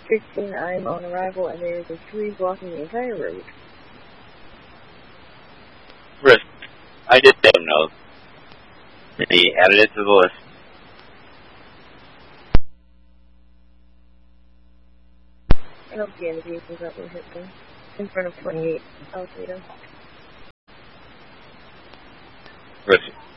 16, I'm on arrival, and there is a tree blocking the entire road. Risk. I did let them know. They added it to the list. I don't see any vehicles that were hit there. In front of 28 Alfredo. Risk.